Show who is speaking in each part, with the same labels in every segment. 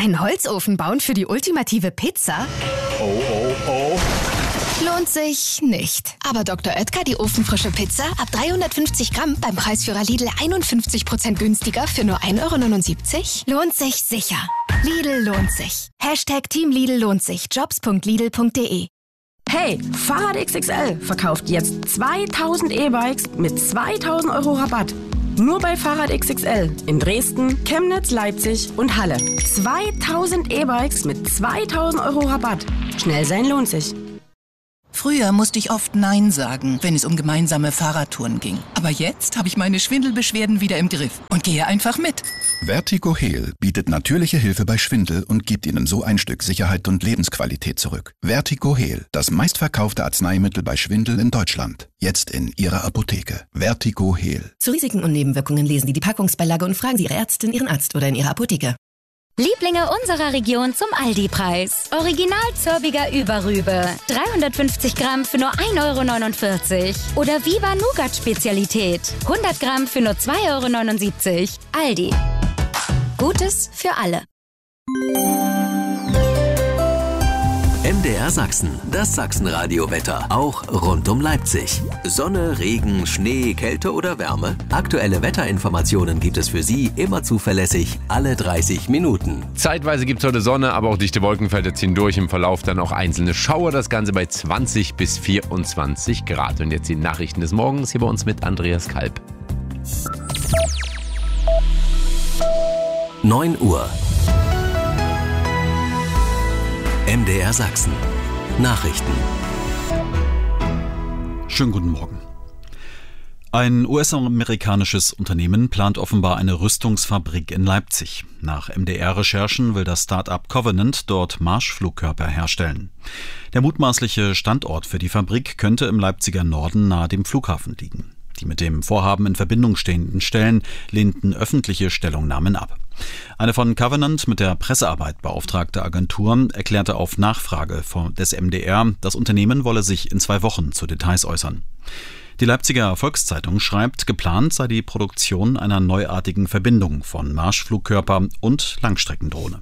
Speaker 1: Einen Holzofen bauen für die ultimative Pizza?
Speaker 2: Oh, oh, oh.
Speaker 1: Lohnt sich nicht. Aber Dr. Oetker, die ofenfrische Pizza, ab 350 Gramm beim Preisführer Lidl 51% günstiger für nur 1,79 €? Lohnt sich sicher. Lidl lohnt sich. Team Lidl lohnt sich. Jobs.lidl.de.
Speaker 3: Hey, Fahrrad XXL verkauft jetzt 2000 E-Bikes mit 2000 € Rabatt. Nur bei Fahrrad XXL in Dresden, Chemnitz, Leipzig und Halle. 2000 E-Bikes mit 2000 € Rabatt. Schnell sein lohnt sich.
Speaker 4: Früher musste ich oft Nein sagen, wenn es um gemeinsame Fahrradtouren ging. Aber jetzt habe ich meine Schwindelbeschwerden wieder im Griff und gehe einfach mit.
Speaker 5: Vertigo Heal bietet natürliche Hilfe bei Schwindel und gibt Ihnen so ein Stück Sicherheit und Lebensqualität zurück. Vertigo Heal, das meistverkaufte Arzneimittel bei Schwindel in Deutschland. Jetzt in Ihrer Apotheke. Vertigo Heal.
Speaker 6: Zu Risiken und Nebenwirkungen lesen Sie die Packungsbeilage und fragen Sie Ihre Ärztin, Ihren Arzt oder in Ihrer Apotheke.
Speaker 7: Lieblinge unserer Region zum Aldi-Preis. Original zörbiger Überrübe. 350 Gramm für nur 1,49 €. Oder Viva Nougat-Spezialität. 100 Gramm für nur 2,79 €. Aldi. Gutes für alle.
Speaker 8: MDR Sachsen, das Sachsenradio-Wetter, auch rund um Leipzig. Sonne, Regen, Schnee, Kälte oder Wärme? Aktuelle Wetterinformationen gibt es für Sie immer zuverlässig, alle 30 Minuten.
Speaker 2: Zeitweise gibt es heute Sonne, aber auch dichte Wolkenfelder ziehen durch. Im Verlauf dann auch einzelne Schauer. Das Ganze bei 20 bis 24 Grad. Und jetzt die Nachrichten des Morgens hier bei uns mit Andreas Kalb.
Speaker 8: 9 Uhr. MDR Sachsen. Nachrichten.
Speaker 9: Schönen guten Morgen. Ein US-amerikanisches Unternehmen plant offenbar eine Rüstungsfabrik in Leipzig. Nach MDR-Recherchen will das Start-up Covenant dort Marschflugkörper herstellen. Der mutmaßliche Standort für die Fabrik könnte im Leipziger Norden nahe dem Flughafen liegen. Die mit dem Vorhaben in Verbindung stehenden Stellen lehnten öffentliche Stellungnahmen ab. Eine von Covenant mit der Pressearbeit beauftragte Agentur erklärte auf Nachfrage des MDR, das Unternehmen wolle sich in 2 Wochen zu Details äußern. Die Leipziger Volkszeitung schreibt, geplant sei die Produktion einer neuartigen Verbindung von Marschflugkörper und Langstreckendrohne.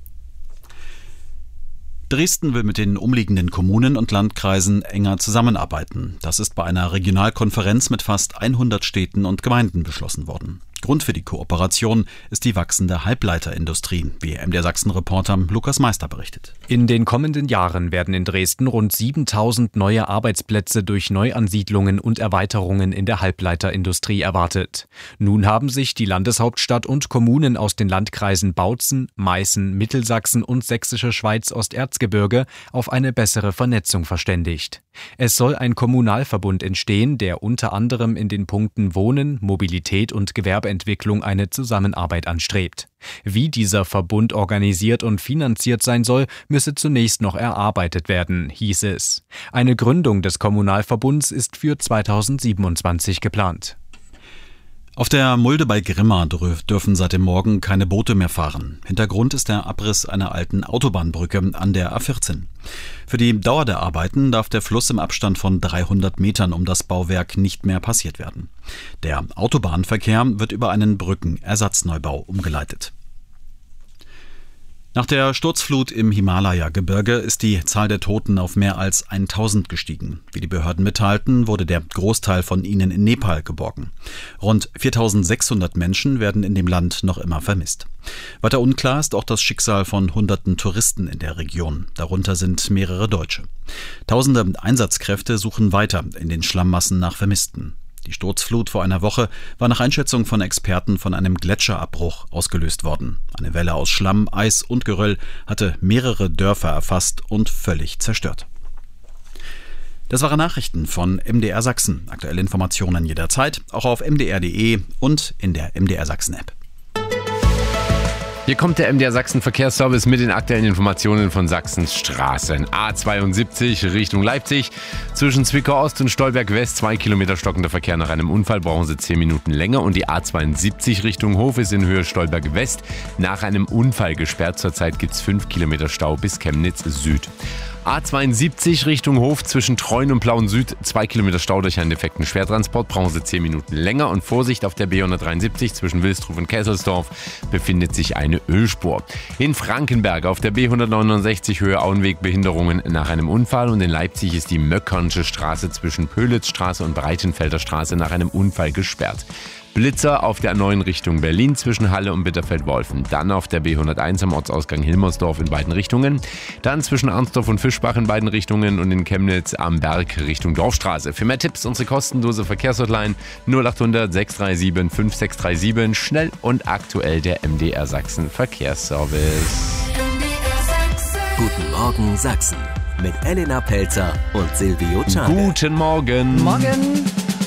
Speaker 9: Dresden will mit den umliegenden Kommunen und Landkreisen enger zusammenarbeiten. Das ist bei einer Regionalkonferenz mit fast 100 Städten und Gemeinden beschlossen worden. Grund für die Kooperation ist die wachsende Halbleiterindustrie, wie MDR Sachsen-Reporter Lukas Meister berichtet.
Speaker 10: In den kommenden Jahren werden in Dresden rund 7000 neue Arbeitsplätze durch Neuansiedlungen und Erweiterungen in der Halbleiterindustrie erwartet. Nun haben sich die Landeshauptstadt und Kommunen aus den Landkreisen Bautzen, Meißen, Mittelsachsen und Sächsische Schweiz-Osterzgebirge auf eine bessere Vernetzung verständigt. Es soll ein Kommunalverbund entstehen, der unter anderem in den Punkten Wohnen, Mobilität und Gewerbeentwicklung eine Zusammenarbeit anstrebt. Wie dieser Verbund organisiert und finanziert sein soll, müsse zunächst noch erarbeitet werden, hieß es. Eine Gründung des Kommunalverbunds ist für 2027 geplant.
Speaker 9: Auf der Mulde bei Grimma dürfen seit dem Morgen keine Boote mehr fahren. Hintergrund ist der Abriss einer alten Autobahnbrücke an der A14. Für die Dauer der Arbeiten darf der Fluss im Abstand von 300 Metern um das Bauwerk nicht mehr passiert werden. Der Autobahnverkehr wird über einen Brückenersatzneubau umgeleitet. Nach der Sturzflut im Himalaya-Gebirge ist die Zahl der Toten auf mehr als 1000 gestiegen. Wie die Behörden mitteilten, wurde der Großteil von ihnen in Nepal geborgen. Rund 4600 Menschen werden in dem Land noch immer vermisst. Weiter unklar ist auch das Schicksal von hunderten Touristen in der Region. Darunter sind mehrere Deutsche. Tausende Einsatzkräfte suchen weiter in den Schlammmassen nach Vermissten. Die Sturzflut vor einer Woche war nach Einschätzung von Experten von einem Gletscherabbruch ausgelöst worden. Eine Welle aus Schlamm, Eis und Geröll hatte mehrere Dörfer erfasst und völlig zerstört. Das waren Nachrichten von MDR Sachsen. Aktuelle Informationen jederzeit, auch auf mdr.de und in der MDR Sachsen-App.
Speaker 2: Hier kommt der MDR Sachsen Verkehrsservice mit den aktuellen Informationen von Sachsens Straßen. A72 Richtung Leipzig. Zwischen Zwickau Ost und Stolberg West 2 Kilometer stockender Verkehr nach einem Unfall. Brauchen Sie 10 Minuten länger. Und die A72 Richtung Hof ist in Höhe Stolberg West nach einem Unfall gesperrt. Zurzeit gibt es 5 Kilometer Stau bis Chemnitz Süd. A72 Richtung Hof zwischen Treuen und Plauen Süd. 2 Kilometer Stau durch einen defekten Schwertransport. Brauchen Sie 10 Minuten länger. Und Vorsicht, auf der B173 zwischen Wilstruf und Kesselsdorf befindet sich eine Ölspur. In Frankenberg auf der B169 Höhe Auenweg Behinderungen nach einem Unfall. Und in Leipzig ist die Möckernsche Straße zwischen Pölitzstraße und Breitenfelder Straße nach einem Unfall gesperrt. Blitzer auf der A9 Richtung Berlin zwischen Halle und Bitterfeld-Wolfen. Dann auf der B101 am Ortsausgang Hilmersdorf in beiden Richtungen. Dann zwischen Arnsdorf und Fischbach in beiden Richtungen und in Chemnitz am Berg Richtung Dorfstraße. Für mehr Tipps unsere kostenlose Verkehrshotline 0800 637 5637. Schnell und aktuell der MDR Sachsen Verkehrsservice.
Speaker 8: Guten Morgen Sachsen mit Elena Pelzer und Silvio Czarne.
Speaker 2: Guten Morgen.
Speaker 3: Morgen.